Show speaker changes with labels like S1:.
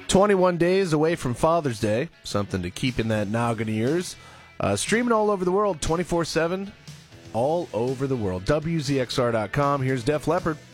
S1: 21 days away from Father's Day. Something to keep in that noggin of yours. Streaming all over the world, 24/7, all over the world. WZXR.com. Here's Def Leppard.